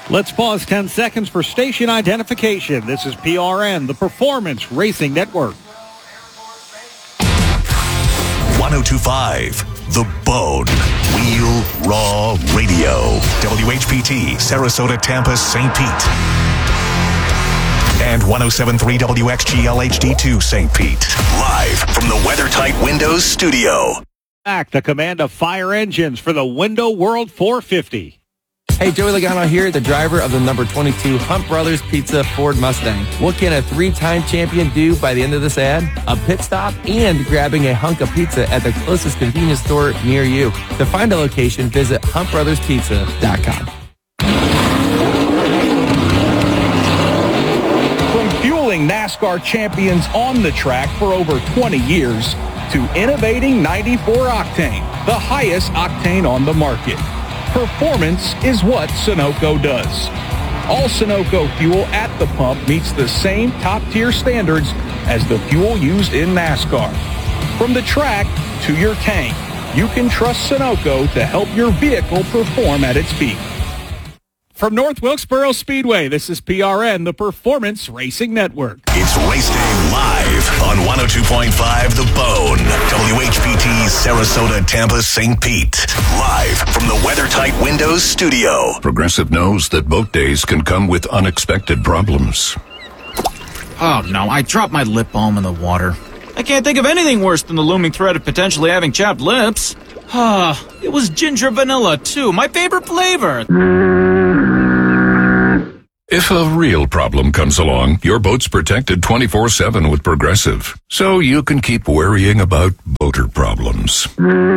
Let's pause 10 seconds for station identification. This is PRN, the Performance Racing Network. 102.5, The Bone, Wheel Raw Radio. WHPT, Sarasota, Tampa, St. Pete. And 107.3 WXGL HD2, St. Pete. Live from the WeatherTight Windows studio. Back the command of fire engines for the Window World 450. Hey, Joey Logano here, the driver of the number 22 Hunt Brothers Pizza Ford Mustang. What can a three-time champion do by the end of this ad? A pit stop and grabbing a hunk of pizza at the closest convenience store near you. To find a location, visit huntbrotherspizza.com. From fueling NASCAR champions on the track for over 20 years to innovating 94 octane, the highest octane on the market. Performance is what Sunoco does. All Sunoco fuel at the pump meets the same top-tier standards as the fuel used in NASCAR. From the track to your tank, you can trust Sunoco to help your vehicle perform at its peak. From North Wilkesboro Speedway, this is PRN, the Performance Racing Network. It's Race Day live on 102.5 The Bone, WHPT, Sarasota, Tampa, St. Pete. Live from the WeatherTight Windows studio. Progressive knows that boat days can come with unexpected problems. Oh no, I dropped my lip balm in the water. I can't think of anything worse than the looming threat of potentially having chapped lips. It was ginger vanilla too, my favorite flavor. If a real problem comes along, your boat's protected 24/7 with Progressive, so you can keep worrying about boater problems.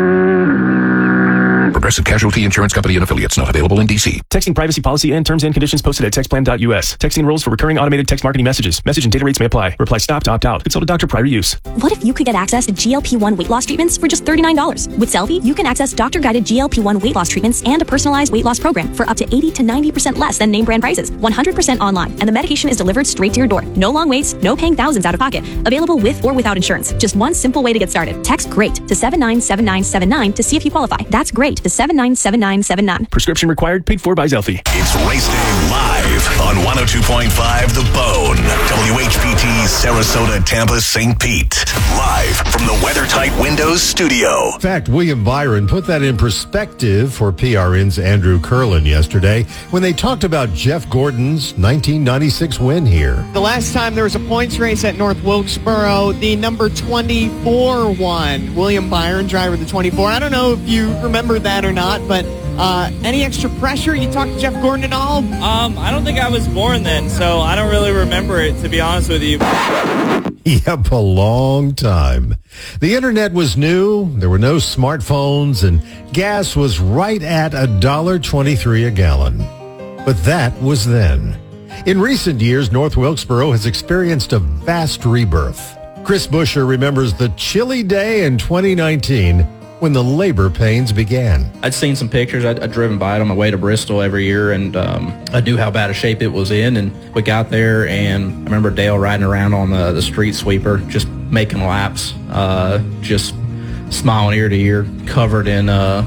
Progressive Casualty Insurance Company and Affiliates, not available in D.C. Texting privacy policy and terms and conditions posted at textplan.us. Texting rules for recurring automated text marketing messages. Message and data rates may apply. Reply stop to opt out. Consult a doctor prior to use. What if you could get access to GLP-1 weight loss treatments for just $39? With Selfie, you can access doctor-guided GLP-1 weight loss treatments and a personalized weight loss program for up to 80 to 90% less than name brand prices. 100% online, and the medication is delivered straight to your door. No long waits, no paying thousands out of pocket. Available with or without insurance. Just one simple way to get started. Text GREAT to 797979 to see if you qualify. That's GREAT to 797979. Prescription required, paid for by Zelfie. It's Race Day live on 102.5 The Bone, WHPT, Sarasota, Tampa, St. Pete. Live from the WeatherTight Windows studio. In fact, William Byron put that in perspective for PRN's Andrew Curlin yesterday when they talked about Jeff Gordon's 1996 win here. The last time there was a points race at North Wilkesboro, the number 24 won. William Byron, driver of the 24. I don't know if you remember that or not, but any extra pressure? You talked to Jeff Gordon at all? I don't think I was born then, so I don't really remember it, to be honest with you. Yep, a long time. The internet was new, there were no smartphones, and gas was right at $1.23 a gallon. But that was then. In recent years, North Wilkesboro has experienced a vast rebirth. Chris Busher remembers the chilly day in 2019 when the labor pains began. I'd seen some pictures. I'd driven by it on my way to Bristol every year, and I knew how bad a shape it was in. And we got there, and I remember Dale riding around on the street sweeper, just making laps, just smiling ear to ear, covered in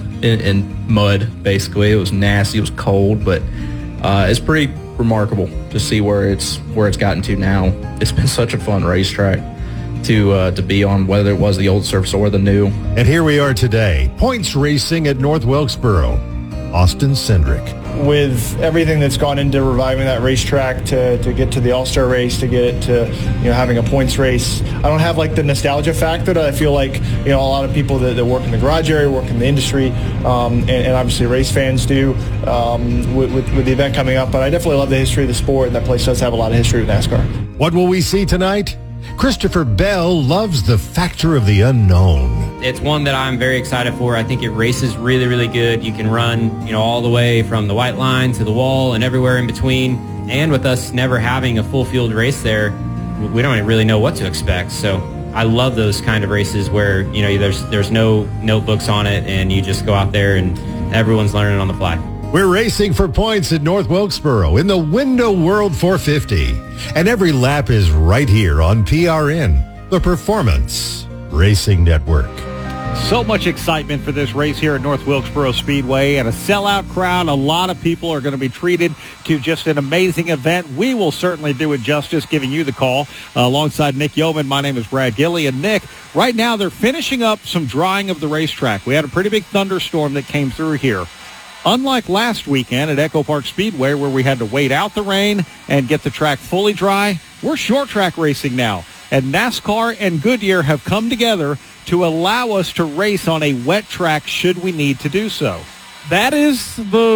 mud, basically. It was nasty. It was cold, but it's pretty remarkable to see where it's gotten to now. It's been such a fun racetrack to be on, whether it was the old surface or the new. And here we are today, points racing at North Wilkesboro. Austin Cindric. With everything that's gone into reviving that racetrack to get to the All-Star race, to get it to having a points race, I don't have like the nostalgia factor that I feel like a lot of people that work in the garage area, work in the industry, and obviously race fans do with the event coming up. But I definitely love the history of the sport, and that place does have a lot of history with NASCAR. What will we see tonight? Christopher Bell loves the factor of the unknown. It's one that I'm very excited for. I think it races really, really good. You can run, all the way from the white line to the wall and everywhere in between. And with us never having a full field race there, we don't really know what to expect. So I love those kind of races where, there's no notebooks on it and you just go out there and everyone's learning on the fly. We're racing for points at North Wilkesboro in the Window World 450. And every lap is right here on PRN, the Performance Racing Network. So much excitement for this race here at North Wilkesboro Speedway, and a sellout crowd. A lot of people are going to be treated to just an amazing event. We will certainly do it justice, giving you the call. Alongside Nick Yeoman, my name is Brad Gilley. And Nick, right now they're finishing up some drying of the racetrack. We had a pretty big thunderstorm that came through here. Unlike last weekend at Echo Park Speedway, where we had to wait out the rain and get the track fully dry, we're short track racing now. And NASCAR and Goodyear have come together to allow us to race on a wet track should we need to do so. That is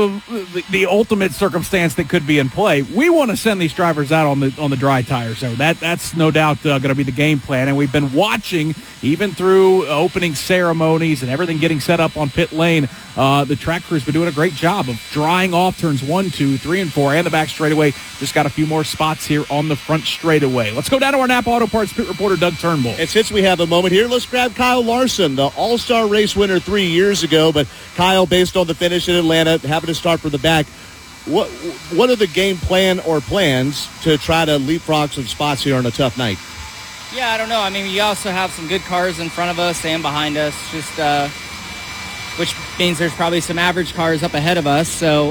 the ultimate circumstance that could be in play. We want to send these drivers out on the dry tires, so that's no doubt going to be the game plan. And we've been watching, even through opening ceremonies and everything getting set up on pit lane. The track crew's been doing a great job of drying off turns 1, 2, 3, and 4, and the back straightaway. Just got a few more spots here on the front straightaway. Let's go down to our Napa Auto Parts pit reporter, Doug Turnbull. And since we have a moment here, let's grab Kyle Larson, the All-Star race winner 3 years ago. But Kyle, based on the finish in Atlanta, having to start from the back, what are the game plan or plans to try to leapfrog some spots here on a tough night? Yeah, I don't know. I mean, you also have some good cars in front of us and behind us, just which means there's probably some average cars up ahead of us. So,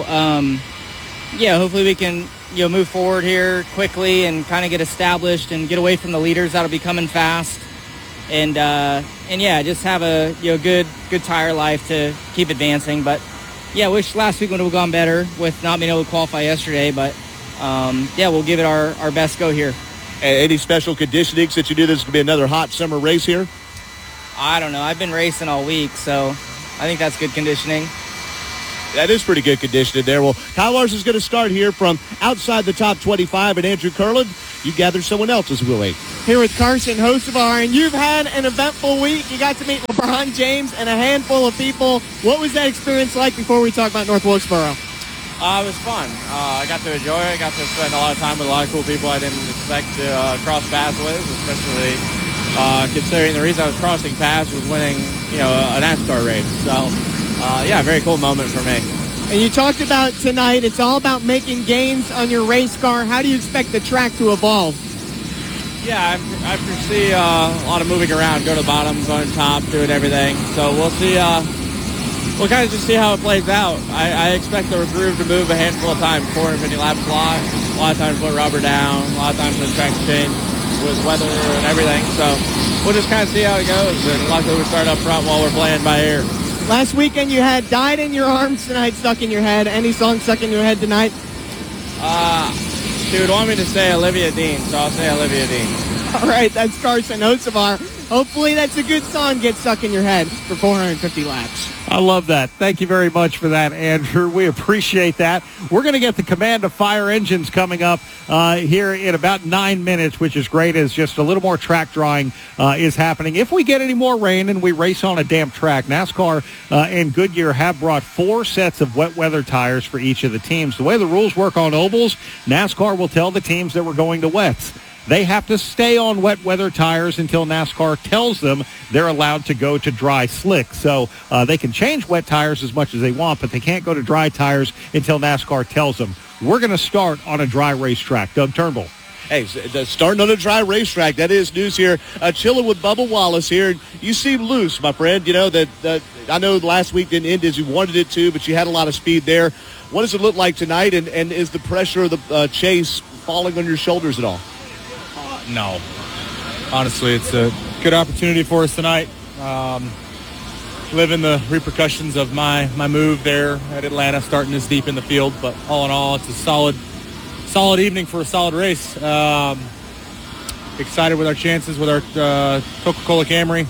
yeah, hopefully we can move forward here quickly and kind of get established and get away from the leaders that'll be coming fast. And yeah, just have a good tire life to keep advancing. But yeah, wish last week would have gone better with not being able to qualify yesterday. But yeah, we'll give it our best go here. Any special conditioning since you knew this was going to be another hot summer race here? I don't know. I've been racing all week, so I think that's good conditioning. That is pretty good conditioning there. Well, Kyle Larson is going to start here from outside the top 25, and Andrew Kurland, you gathered someone else as Wheel 8. Here with Carson Hocevar, and you've had an eventful week. You got to meet LeBron James and a handful of people. What was that experience like before we talk about North Wilkesboro? It was fun. I got to enjoy it. I got to spend a lot of time with a lot of cool people I didn't expect to cross paths with, especially considering the reason I was crossing paths was winning, a NASCAR race. So, yeah, very cool moment for me. And you talked about tonight, it's all about making gains on your race car. How do you expect the track to evolve? Yeah, I foresee a lot of moving around, go to the bottom, going top, doing everything. So we'll see. We'll kind of just see how it plays out. I expect the groove to move a handful of times, 450 laps a lot of times put rubber down, a lot of times the track change with weather and everything. So we'll just kind of see how it goes. And luckily we start up front while we're playing by ear. Last weekend you had Died in Your Arms, tonight Stuck in Your Head. Any song stuck in your head tonight? She would want me to say Olivia Dean, so I'll say Olivia Dean. All right, that's Carson Hocevar. Hopefully that's a good song, Get Stuck in Your Head, for 450 laps. I love that. Thank you very much for that, Andrew. We appreciate that. We're going to get the Command of Fire engines coming up here in about 9 minutes, which is great as just a little more track drawing is happening. If we get any more rain and we race on a damp track, NASCAR and Goodyear have brought 4 sets of wet weather tires for each of the teams. The way the rules work on ovals, NASCAR will tell the teams that we're going to wets. They have to stay on wet weather tires until NASCAR tells them they're allowed to go to dry slick. So they can change wet tires as much as they want, but they can't go to dry tires until NASCAR tells them. We're going to start on a dry racetrack. Doug Turnbull. Hey, starting on a dry racetrack, that is news here. Chilling with Bubba Wallace here. You seem loose, my friend. You know, that I know last week didn't end as you wanted it to, but you had a lot of speed there. What does it look like tonight, and is the pressure of the chase falling on your shoulders at all? No. Honestly, it's a good opportunity for us tonight. Living the repercussions of my move there at Atlanta, starting this deep in the field. But all in all, it's a solid evening for a solid race. Excited with our chances with our Coca-Cola Camry.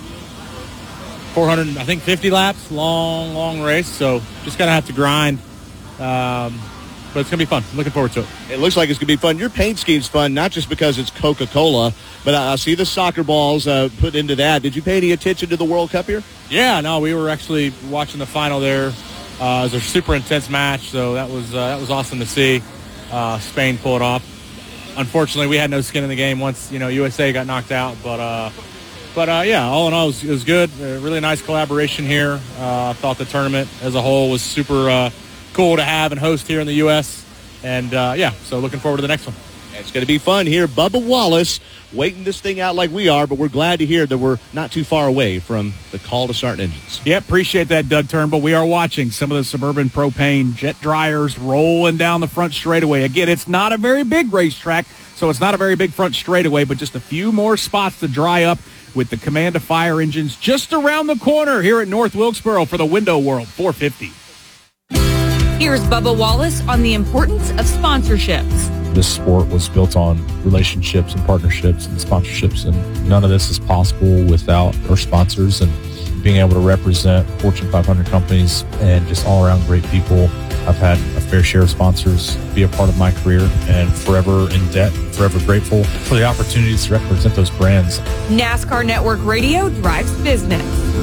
450 laps, long race. So just going to have to grind. But it's going to be fun. Looking forward to it. It looks like it's going to be fun. Your paint scheme's fun, not just because it's Coca-Cola, but I see the soccer balls put into that. Did you pay any attention to the World Cup here? Yeah, no, we were actually watching the final there. It was a super intense match, so that was awesome to see Spain pull it off. Unfortunately, we had no skin in the game once USA got knocked out, but yeah, all in all, it was good. Really nice collaboration here. I thought the tournament as a whole was super cool to have and host here in the U.S. And, yeah, so looking forward to the next one. It's going to be fun here. Bubba Wallace waiting this thing out like we are, but we're glad to hear that we're not too far away from the call to start engines. Yeah, appreciate that, Doug Turnbull. We are watching some of the Suburban propane jet dryers rolling down the front straightaway. Again, it's not a very big racetrack, so it's not a very big front straightaway, but just a few more spots to dry up with the Command of Fire engines just around the corner here at North Wilkesboro for the Window World 450. Here's Bubba Wallace on the importance of sponsorships. This sport was built on relationships and partnerships and sponsorships, and none of this is possible without our sponsors and being able to represent Fortune 500 companies and just all around great people. I've had a fair share of sponsors be a part of my career and forever in debt, forever grateful for the opportunities to represent those brands. NASCAR Network Radio drives business.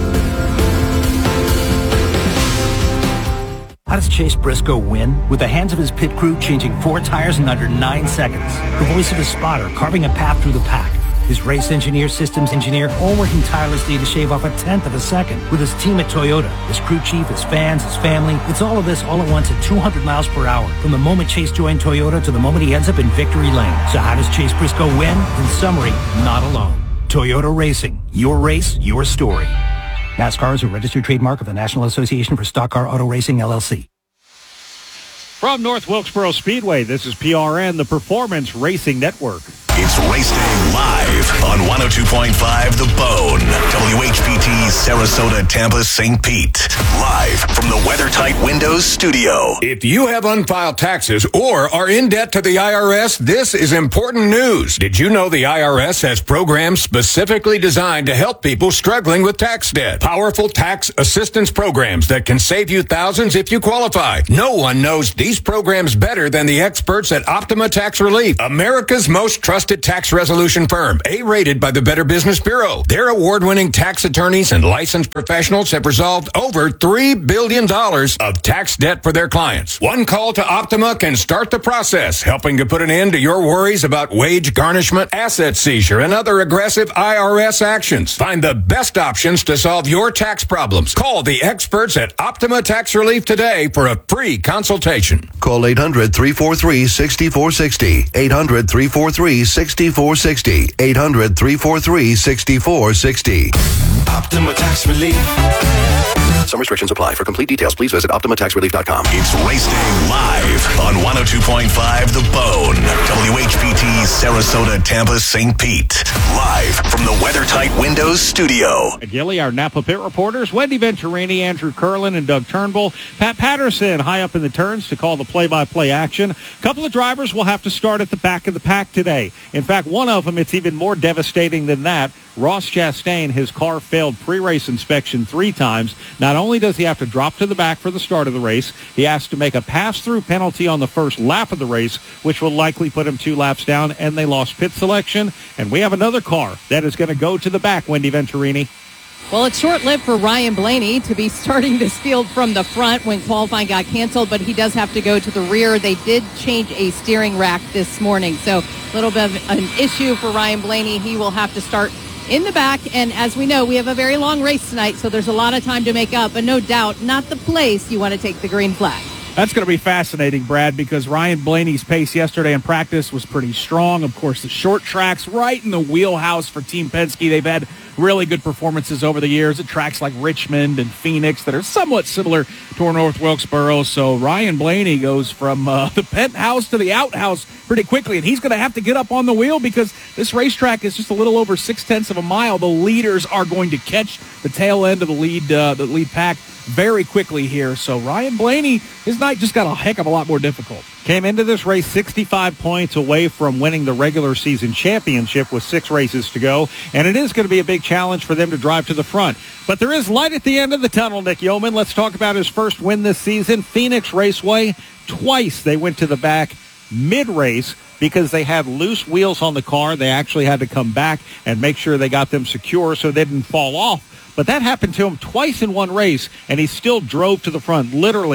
How does Chase Briscoe win? With the hands of his pit crew changing 4 tires in under 9 seconds. The voice of his spotter carving a path through the pack. His race engineer, systems engineer, all working tirelessly to shave off 1/10 of a second. With his team at Toyota, his crew chief, his fans, his family. It's all of this all at once at 200 miles per hour. From the moment Chase joined Toyota to the moment he ends up in victory lane. So how does Chase Briscoe win? In summary, not alone. Toyota Racing. Your race, your story. NASCAR is a registered trademark of the National Association for Stock Car Auto Racing, LLC. From North Wilkesboro Speedway, this is PRN, the Performance Racing Network. It's Race Day live on 102.5 The Bone, WHPT, Sarasota, Tampa, St. Pete. Live from the WeatherTight Windows studio. If you have unfiled taxes or are in debt to the IRS, this is important news. Did you know the IRS has programs specifically designed to help people struggling with tax debt? Powerful tax assistance programs that can save you thousands if you qualify. No one knows these programs better than the experts at Optima Tax Relief, America's most trusted tax resolution firm, A-rated by the Better Business Bureau. Their award-winning tax attorneys and licensed professionals have resolved over $3 billion of tax debt for their clients. One call to Optima can start the process, helping to put an end to your worries about wage garnishment, asset seizure, and other aggressive IRS actions. Find the best options to solve your tax problems. Call the experts at Optima Tax Relief today for a free consultation. Call 800-343-6460. 800-343-6460. 800-343-6460. Optima Tax Relief. Some restrictions apply. For complete details, please visit OptimaTaxRelief.com. It's Race Day live on 102.5 The Bone, WHPT, Sarasota, Tampa, St. Pete. Live from the WeatherTight Windows studio. Gilly, our Napa Pit reporters, Wendy Venturini, Andrew Curlin, and Doug Turnbull. Pat Patterson high up in the turns to call the play-by-play action. A couple of drivers will have to start at the back of the pack today. In fact, one of them, it's even more devastating than that. Ross Chastain, his car failed pre-race inspection 3 times. Not only does he have to drop to the back for the start of the race, he has to make a pass-through penalty on the first lap of the race, which will likely put him 2 laps down, and they lost pit selection. And we have another car that is going to go to the back, Wendy Venturini. Well, it's short-lived for Ryan Blaney to be starting this field from the front when qualifying got canceled, but he does have to go to the rear. They did change a steering rack this morning, so a little bit of an issue for Ryan Blaney. He will have to start in the back, and as we know, we have a very long race tonight, so there's a lot of time to make up, but no doubt not the place you want to take the green flag. That's going to be fascinating, Brad, because Ryan Blaney's pace yesterday in practice was pretty strong. Of course, the short tracks right in the wheelhouse for Team Penske. They've had really good performances over the years at tracks like Richmond and Phoenix that are somewhat similar to North Wilkesboro. So Ryan Blaney goes from the penthouse to the outhouse pretty quickly, and he's going to have to get up on the wheel because this racetrack is just a little over 0.6 of a mile. The leaders are going to catch the tail end of the lead pack very quickly here. So Ryan Blaney, his night just got a heck of a lot more difficult. Came into this race 65 points away from winning the regular season championship with 6 races to go, and it is going to be a big challenge for them to drive to the front. But there is light at the end of the tunnel, Nick Yeoman. Let's talk about his first win this season, Phoenix Raceway. Twice they went to the back mid-race because they had loose wheels on the car. They actually had to come back and make sure they got them secure so they didn't fall off. But that happened to him twice in one race, and he still drove to the front, literally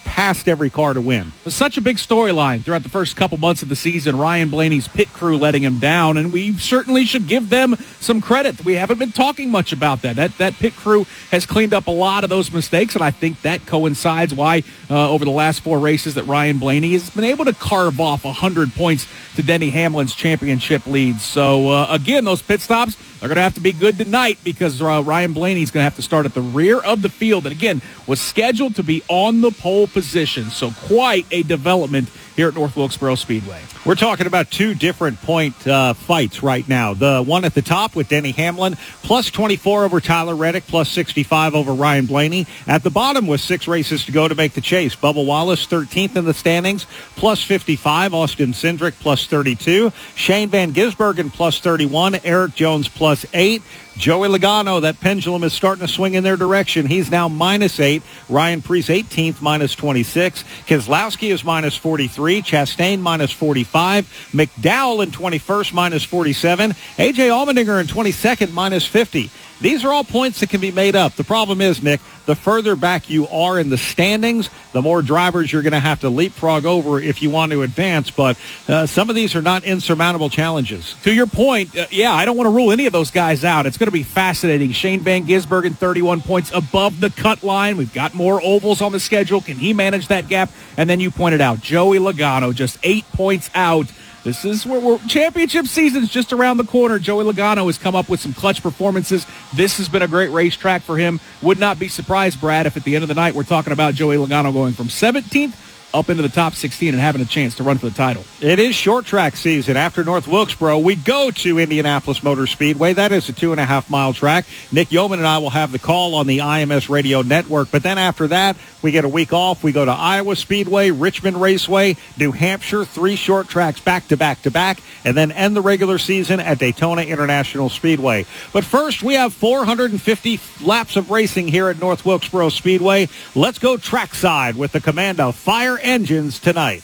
past every car to win. It was such a big storyline throughout the first couple months of the season. Ryan Blaney's pit crew letting him down, and we certainly should give them some credit. We haven't been talking much about that. That pit crew has cleaned up a lot of those mistakes, and I think that coincides why over the last 4 races that Ryan Blaney has been able to carve off 100 points to Denny Hamlin's championship leads. So, again, those pit stops are going to have to be good tonight because Ryan Blaney's going to have to start at the rear of the field, and again, was scheduled to be on the pole position. So quite a development here at North Wilkesboro Speedway. We're talking about 2 different point fights right now. The one at the top with Denny Hamlin, plus 24 over Tyler Reddick, plus 65 over Ryan Blaney. At the bottom with 6 races to go to make the chase. Bubba Wallace, 13th in the standings, plus 55. Austin Cindric, plus 32. Shane Van Gisbergen, plus 31. Eric Jones, plus 8. Joey Logano, that pendulum is starting to swing in their direction. He's now minus 8. Ryan Preece, 18th, minus 26. Keselowski is minus 43. Chastain, minus 45. McDowell in 21st, minus 47. A.J. Allmendinger in 22nd, minus 50. These are all points that can be made up. The problem is, Nick, the further back you are in the standings, the more drivers you're going to have to leapfrog over if you want to advance. But some of these are not insurmountable challenges. To your point, I don't want to rule any of those guys out. It's going to be fascinating. Shane Van Gisbergen, 31 points above the cut line. We've got more ovals on the schedule. Can he manage that gap? And then you pointed out, Joey Logano, just 8 points out. This is where championship season's just around the corner. Joey Logano has come up with some clutch performances. This has been a great racetrack for him. Would not be surprised, Brad, if at the end of the night we're talking about Joey Logano going from 17th up into the top 16 and having a chance to run for the title. It is short track season. After North Wilkesboro, we go to Indianapolis Motor Speedway. That is a 2.5-mile track. Nick Yeoman and I will have the call on the IMS Radio Network. But then after that, we get a week off. We go to Iowa Speedway, Richmond Raceway, New Hampshire, 3 short tracks back to back to back, and then end the regular season at Daytona International Speedway. But first, we have 450 laps of racing here at North Wilkesboro Speedway. Let's go trackside with the command of Fire Engines tonight.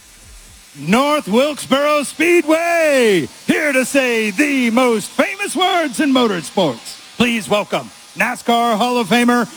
North Wilkesboro Speedway, here to say the most famous words in motorsports. Please welcome NASCAR Hall of Famer